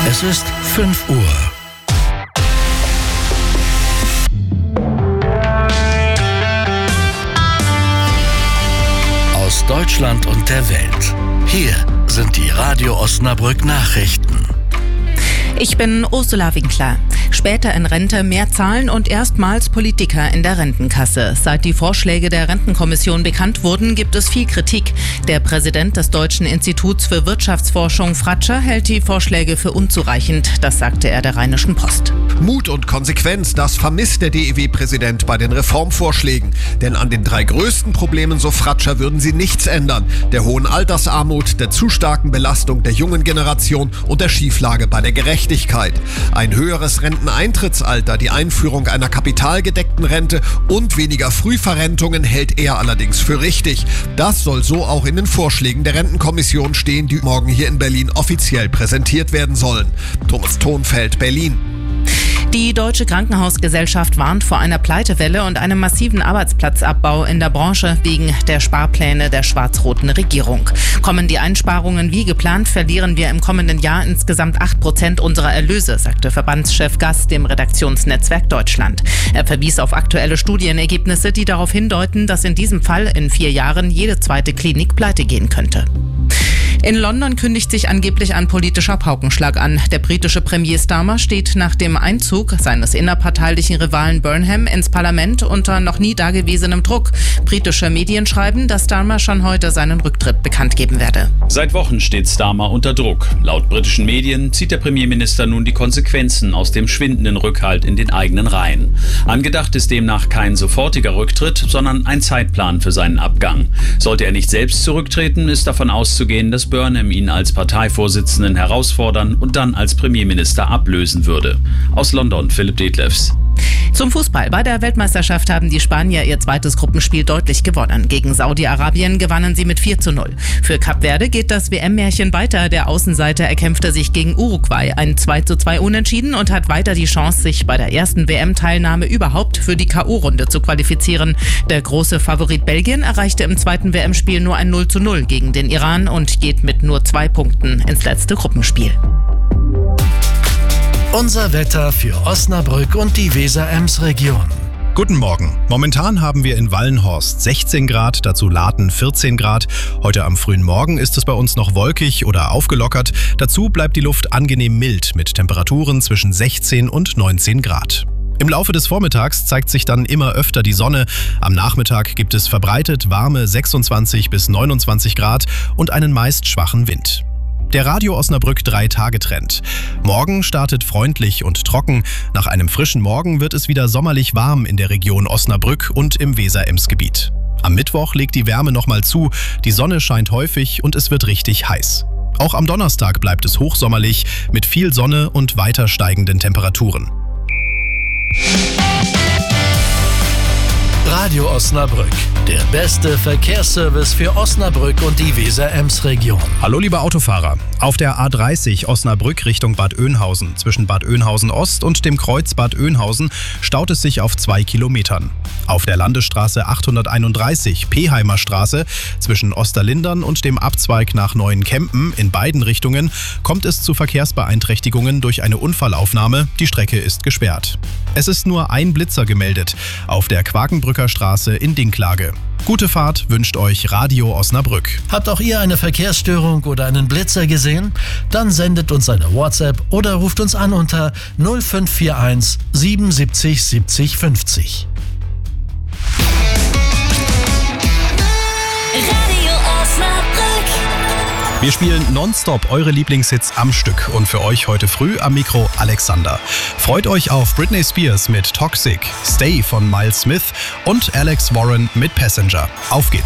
Es ist 5 Uhr. Aus Deutschland und der Welt. Hier sind die Radio Osnabrück Nachrichten. Ich bin Ursula Winkler. Später in Rente mehr zahlen und erstmals Politiker in der Rentenkasse. Seit die Vorschläge der Rentenkommission bekannt wurden, gibt es viel Kritik. Der Präsident des Deutschen Instituts für Wirtschaftsforschung, Fratscher, hält die Vorschläge für unzureichend. Das sagte er der Rheinischen Post. Mut und Konsequenz, das vermisst der DEW-Präsident bei den Reformvorschlägen. Denn an den 3 größten Problemen, so Fratscher, würden sie nichts ändern. Der hohen Altersarmut, der zu starken Belastung der jungen Generation und der Schieflage bei der Gerechtigkeit. Ein höheres Renteneintrittsalter, die Einführung einer kapitalgedeckten Rente und weniger Frühverrentungen hält er allerdings für richtig. Das soll so auch in den Vorschlägen der Rentenkommission stehen, die morgen hier in Berlin offiziell präsentiert werden sollen. Thomas Thonfeld, Berlin. Die Deutsche Krankenhausgesellschaft warnt vor einer Pleitewelle und einem massiven Arbeitsplatzabbau in der Branche wegen der Sparpläne der schwarz-roten Regierung. Kommen die Einsparungen wie geplant, verlieren wir im kommenden Jahr insgesamt 8% unserer Erlöse, sagte Verbandschef Gass dem Redaktionsnetzwerk Deutschland. Er verwies auf aktuelle Studienergebnisse, die darauf hindeuten, dass in diesem Fall in 4 Jahren jede zweite Klinik pleite gehen könnte. In London kündigt sich angeblich ein politischer Paukenschlag an. Der britische Premier Starmer steht nach dem Einzug seines innerparteilichen Rivalen Burnham ins Parlament unter noch nie dagewesenem Druck. Britische Medien schreiben, dass Starmer schon heute seinen Rücktritt bekannt geben werde. Seit Wochen steht Starmer unter Druck. Laut britischen Medien zieht der Premierminister nun die Konsequenzen aus dem schwindenden Rückhalt in den eigenen Reihen. Angedacht ist demnach kein sofortiger Rücktritt, sondern ein Zeitplan für seinen Abgang. Sollte er nicht selbst zurücktreten, ist davon auszugehen, dass Burnham ihn als Parteivorsitzenden herausfordern und dann als Premierminister ablösen würde. Aus London, Philipp Detlefs. Zum Fußball. Bei der Weltmeisterschaft haben die Spanier ihr zweites Gruppenspiel deutlich gewonnen. Gegen Saudi-Arabien gewannen sie mit 4:0. Für Kap Verde geht das WM-Märchen weiter. Der Außenseiter erkämpfte sich gegen Uruguay ein 2:2 Unentschieden und hat weiter die Chance, sich bei der ersten WM-Teilnahme überhaupt für die K.O.-Runde zu qualifizieren. Der große Favorit Belgien erreichte im zweiten WM-Spiel nur ein 0:0 gegen den Iran und geht mit nur 2 Punkten ins letzte Gruppenspiel. Unser Wetter für Osnabrück und die Weser-Ems-Region. Guten Morgen. Momentan haben wir in Wallenhorst 16 Grad, dazu Laten 14 Grad. Heute am frühen Morgen ist es bei uns noch wolkig oder aufgelockert. Dazu bleibt die Luft angenehm mild mit Temperaturen zwischen 16 und 19 Grad. Im Laufe des Vormittags zeigt sich dann immer öfter die Sonne. Am Nachmittag gibt es verbreitet warme 26 bis 29 Grad und einen meist schwachen Wind. Der Radio Osnabrück 3-Tage-Trend. Morgen startet freundlich und trocken. Nach einem frischen Morgen wird es wieder sommerlich warm in der Region Osnabrück und im Weser-Ems-Gebiet. Am Mittwoch legt die Wärme nochmal zu, die Sonne scheint häufig und es wird richtig heiß. Auch am Donnerstag bleibt es hochsommerlich mit viel Sonne und weiter steigenden Temperaturen. Radio Osnabrück, der beste Verkehrsservice für Osnabrück und die Weser-Ems-Region. Hallo liebe Autofahrer. Auf der A30 Osnabrück Richtung Bad Oeynhausen, zwischen Bad Oeynhausen Ost und dem Kreuz Bad Oeynhausen, staut es sich auf 2 Kilometern. Auf der Landesstraße 831 Peheimer Straße zwischen Osterlindern und dem Abzweig nach Neuenkempen in beiden Richtungen kommt es zu Verkehrsbeeinträchtigungen durch eine Unfallaufnahme. Die Strecke ist gesperrt. Es ist nur ein Blitzer gemeldet auf der Quakenbrücker Straße in Dinklage. Gute Fahrt wünscht euch Radio Osnabrück. Habt auch ihr eine Verkehrsstörung oder einen Blitzer gesehen? Dann sendet uns eine WhatsApp oder ruft uns an unter 0541 77 70 50. Radio Osnabrück. Wir spielen nonstop eure Lieblingshits am Stück und für euch heute früh am Mikro Alexander. Freut euch auf Britney Spears mit Toxic, Stay von Miles Smith und Alex Warren mit Passenger. Auf geht's!